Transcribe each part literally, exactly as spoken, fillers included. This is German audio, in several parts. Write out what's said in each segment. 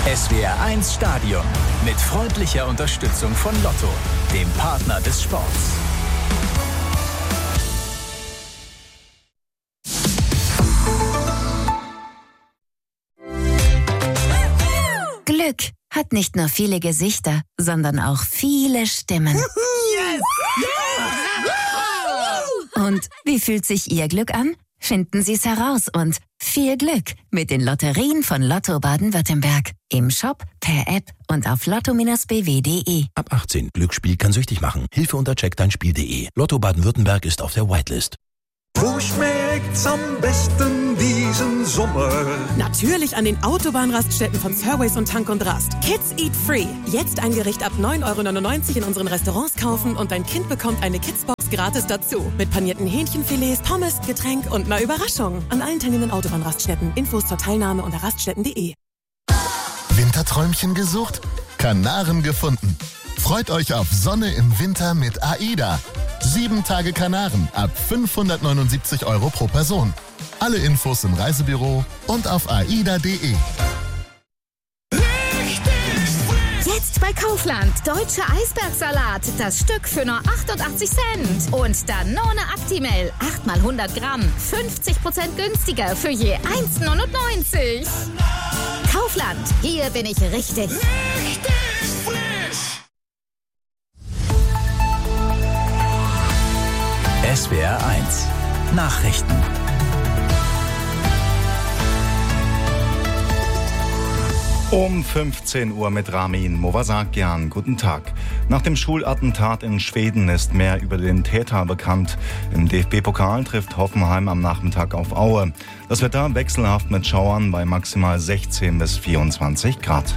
S W R eins Stadion mit freundlicher Unterstützung von Lotto, dem Partner des Sports. Glück hat nicht nur viele Gesichter, sondern auch viele Stimmen. Yes! Yeah! Und wie fühlt sich Ihr Glück an? Finden Sie es heraus und viel Glück mit den Lotterien von Lotto Baden-Württemberg. Im Shop, per App und auf lotto Bindestrich b w punkt d e. Ab achtzehn. Glücksspiel kann süchtig machen. Hilfe unter check dein spiel punkt d e. Lotto Baden-Württemberg ist auf der Whitelist. Wo schmeckt's am besten diesen Sommer? Natürlich an den Autobahnraststätten von Surways und Tank und Rast. Kids Eat Free. Jetzt ein Gericht ab neun Euro neunundneunzig in unseren Restaurants kaufen und dein Kind bekommt eine Kidsbox gratis dazu. Mit panierten Hähnchenfilets, Pommes, Getränk und einer Überraschung. An allen teilnehmenden Autobahnraststätten. Infos zur Teilnahme unter raststätten punkt d e. Winterträumchen gesucht? Kanaren gefunden. Freut euch auf Sonne im Winter mit AIDA. Sieben Tage Kanaren ab fünfhundertneunundsiebzig Euro pro Person. Alle Infos im Reisebüro und auf aida punkt d e. Jetzt bei Kaufland. Deutscher Eisbergsalat. Das Stück für nur achtundachtzig Cent. Und Danone Actimel. acht mal hundert Gramm. fünfzig Prozent günstiger für je eins neunundneunzig. Kaufland. Hier bin ich richtig. Richtig frisch. S W R eins Nachrichten. Um fünfzehn Uhr mit Ramin Movasakian. Guten Tag. Nach dem Schulattentat in Schweden ist mehr über den Täter bekannt. Im D F B-Pokal trifft Hoffenheim am Nachmittag auf Aue. Das Wetter wechselhaft mit Schauern bei maximal sechzehn bis vierundzwanzig Grad.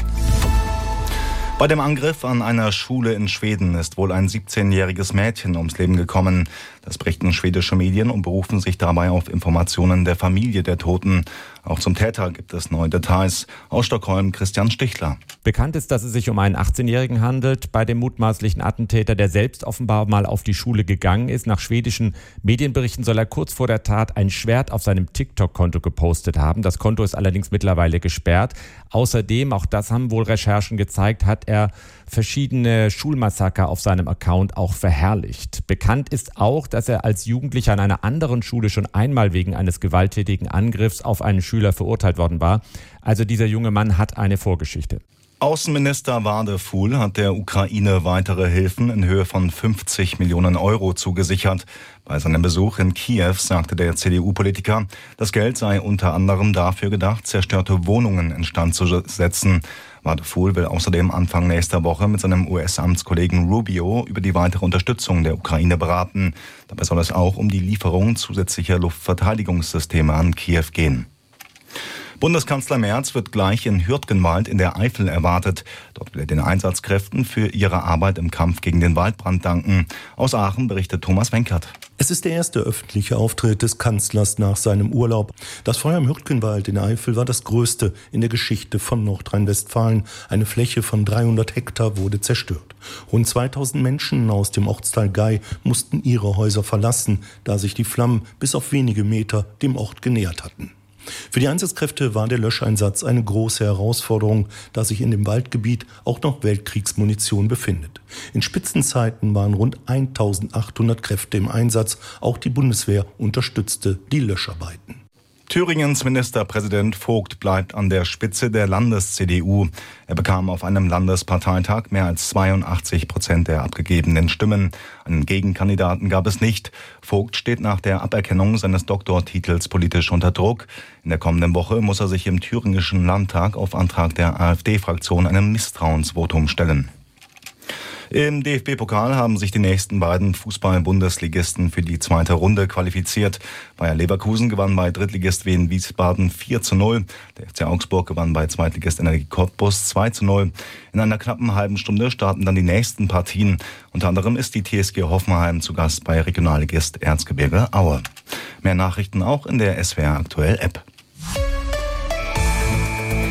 Bei dem Angriff an einer Schule in Schweden ist wohl ein siebzehnjähriges Mädchen ums Leben gekommen. Das berichten schwedische Medien und berufen sich dabei auf Informationen der Familie der Toten. Auch zum Täter gibt es neue Details. Aus Stockholm Christian Stichler. Bekannt ist, dass es sich um einen achtzehnjährigen handelt. Bei dem mutmaßlichen Attentäter, der selbst offenbar mal auf die Schule gegangen ist. Nach schwedischen Medienberichten soll er kurz vor der Tat ein Schwert auf seinem TikTok-Konto gepostet haben. Das Konto ist allerdings mittlerweile gesperrt. Außerdem, auch das haben wohl Recherchen gezeigt, hat er verschiedene Schulmassaker auf seinem Account auch verherrlicht. Bekannt ist auch, dass er als Jugendlicher an einer anderen Schule schon einmal wegen eines gewalttätigen Angriffs auf einen Schüler verurteilt worden war. Also dieser junge Mann hat eine Vorgeschichte. Außenminister Wadefuhl hat der Ukraine weitere Hilfen in Höhe von fünfzig Millionen Euro zugesichert. Bei seinem Besuch in Kiew sagte der C D U-Politiker, das Geld sei unter anderem dafür gedacht, zerstörte Wohnungen instand zu setzen. Wadefuhl will außerdem Anfang nächster Woche mit seinem U S-Amtskollegen Rubio über die weitere Unterstützung der Ukraine beraten. Dabei soll es auch um die Lieferung zusätzlicher Luftverteidigungssysteme an Kiew gehen. Bundeskanzler Merz wird gleich in Hürtgenwald in der Eifel erwartet. Dort will er den Einsatzkräften für ihre Arbeit im Kampf gegen den Waldbrand danken. Aus Aachen berichtet Thomas Wenkert. Es ist der erste öffentliche Auftritt des Kanzlers nach seinem Urlaub. Das Feuer im Hürtgenwald in der Eifel war das größte in der Geschichte von Nordrhein-Westfalen. Eine Fläche von dreihundert Hektar wurde zerstört. Rund zweitausend Menschen aus dem Ortsteil Gei mussten ihre Häuser verlassen, da sich die Flammen bis auf wenige Meter dem Ort genähert hatten. Für die Einsatzkräfte war der Löscheinsatz eine große Herausforderung, da sich in dem Waldgebiet auch noch Weltkriegsmunition befindet. In Spitzenzeiten waren rund eintausendachthundert Kräfte im Einsatz. Auch die Bundeswehr unterstützte die Löscharbeiten. Thüringens Ministerpräsident Vogt bleibt an der Spitze der Landes-C D U. Er bekam auf einem Landesparteitag mehr als zweiundachtzig Prozent der abgegebenen Stimmen. Einen Gegenkandidaten gab es nicht. Vogt steht nach der Aberkennung seines Doktortitels politisch unter Druck. In der kommenden Woche muss er sich im thüringischen Landtag auf Antrag der AfD-Fraktion einem Misstrauensvotum stellen. Im D F B-Pokal haben sich die nächsten beiden Fußball-Bundesligisten für die zweite Runde qualifiziert. Bayer Leverkusen gewann bei Drittligist Wien Wiesbaden vier zu null. Der F C Augsburg gewann bei Zweitligist Energie Cottbus zwei zu null. In einer knappen halben Stunde starten dann die nächsten Partien. Unter anderem ist die T S G Hoffenheim zu Gast bei Regionalligist Erzgebirge Aue. Mehr Nachrichten auch in der S W R Aktuell App.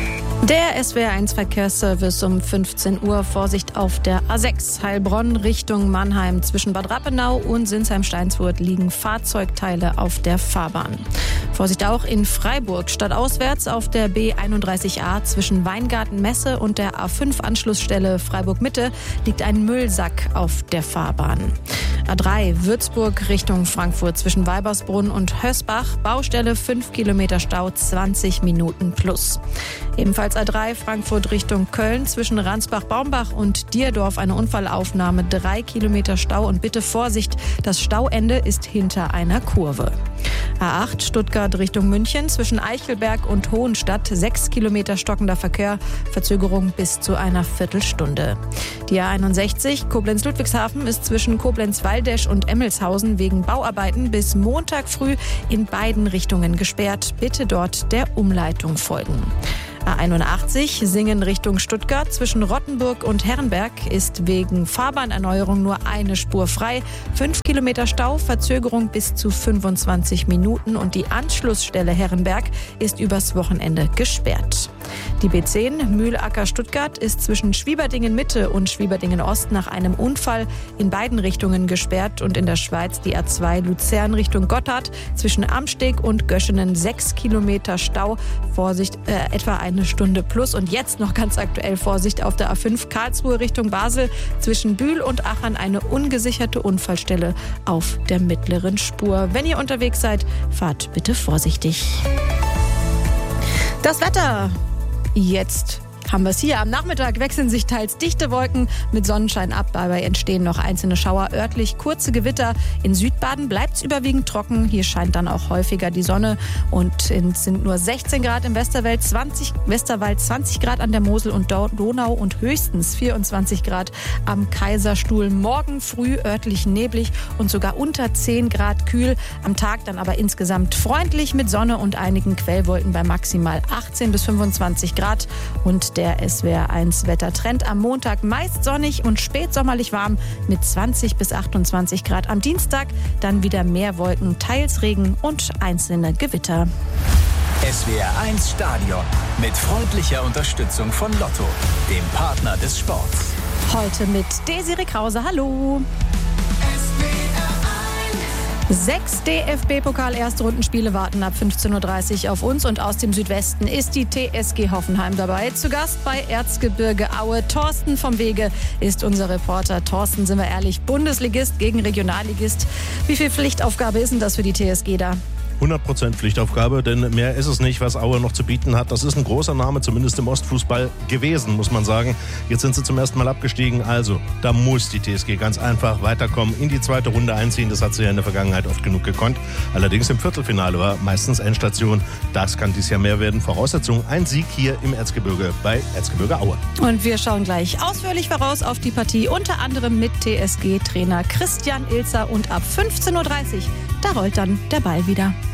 Der S W R eins Verkehrsservice um fünfzehn Uhr. Vorsicht auf der A sechs Heilbronn Richtung Mannheim. Zwischen Bad Rappenau und Sinsheim-Steinsfurt liegen Fahrzeugteile auf der Fahrbahn. Vorsicht auch in Freiburg. Stadtauswärts auf der B einunddreißig A zwischen Weingarten-Messe und der A fünf Anschlussstelle Freiburg-Mitte liegt ein Müllsack auf der Fahrbahn. A drei Würzburg Richtung Frankfurt zwischen Weibersbrunn und Hösbach. Baustelle fünf Kilometer Stau, zwanzig Minuten plus. Ebenfalls A drei Frankfurt Richtung Köln zwischen Ransbach-Baumbach und Dierdorf eine Unfallaufnahme, drei Kilometer Stau und bitte Vorsicht, das Stauende ist hinter einer Kurve. A acht Stuttgart Richtung München zwischen Eichelberg und Hohenstadt, sechs Kilometer stockender Verkehr, Verzögerung bis zu einer Viertelstunde. Die A einundsechzig Koblenz-Ludwigshafen ist zwischen Koblenz-Waldesch und Emmelshausen wegen Bauarbeiten bis Montag früh in beiden Richtungen gesperrt. Bitte dort der Umleitung folgen. A einundachtzig Singen Richtung Stuttgart zwischen Rottenburg und Herrenberg ist wegen Fahrbahnerneuerung nur eine Spur frei. Fünf Kilometer Stau, Verzögerung bis zu fünfundzwanzig Minuten und die Anschlussstelle Herrenberg ist übers Wochenende gesperrt. Die B zehn Mühlacker Stuttgart ist zwischen Schwieberdingen Mitte und Schwieberdingen Ost nach einem Unfall in beiden Richtungen gesperrt und in der Schweiz die A zwei Luzern Richtung Gotthard zwischen Amsteg und Göschenen sechs Kilometer Stau, Vorsicht, äh, etwa eine Stunde plus und jetzt noch ganz aktuell Vorsicht auf der A fünf Karlsruhe Richtung Basel zwischen Bühl und Aachen eine ungesicherte Unfallstelle auf der mittleren Spur. Wenn ihr unterwegs seid, fahrt bitte vorsichtig. Das Wetter. Jetzt haben wir es hier. Am Nachmittag wechseln sich teils dichte Wolken mit Sonnenschein ab. Dabei entstehen noch einzelne Schauer, örtlich kurze Gewitter. In Südbaden bleibt es überwiegend trocken. Hier scheint dann auch häufiger die Sonne. Und es sind nur sechzehn Grad im Westerwald, zwanzig, Westerwald, zwanzig Grad an der Mosel und Donau und höchstens vierundzwanzig Grad am Kaiserstuhl. Morgen früh örtlich neblig und sogar unter zehn Grad kühl. Am Tag dann aber insgesamt freundlich mit Sonne und einigen Quellwolken bei maximal achtzehn bis fünfundzwanzig Grad. Und der S W R eins Wettertrend am Montag meist sonnig und spätsommerlich warm mit zwanzig bis achtundzwanzig Grad. Am Dienstag dann wieder mehr Wolken, teils Regen und einzelne Gewitter. S W R eins Stadion mit freundlicher Unterstützung von Lotto, dem Partner des Sports. Heute mit Desiree Krause. Hallo. Sechs D F B-Pokal-Erstrundenspiele warten ab fünfzehn Uhr dreißig auf uns und aus dem Südwesten ist die T S G Hoffenheim dabei. Zu Gast bei Erzgebirge Aue. Thorsten vom Wege ist unser Reporter. Thorsten, sind wir ehrlich, Bundesligist gegen Regionalligist. Wie viel Pflichtaufgabe ist denn das für die T S G da? hundert Prozent Pflichtaufgabe, denn mehr ist es nicht, was Aue noch zu bieten hat. Das ist ein großer Name, zumindest im Ostfußball gewesen, muss man sagen. Jetzt sind sie zum ersten Mal abgestiegen, also da muss die T S G ganz einfach weiterkommen, in die zweite Runde einziehen. Das hat sie ja in der Vergangenheit oft genug gekonnt. Allerdings im Viertelfinale war meistens Endstation. Das kann dies Jahr mehr werden. Voraussetzung, ein Sieg hier im Erzgebirge bei Erzgebirge Aue. Und wir schauen gleich ausführlich voraus auf die Partie, unter anderem mit T S G-Trainer Christian Ilzer und ab fünfzehn Uhr dreißig, da rollt dann der Ball wieder.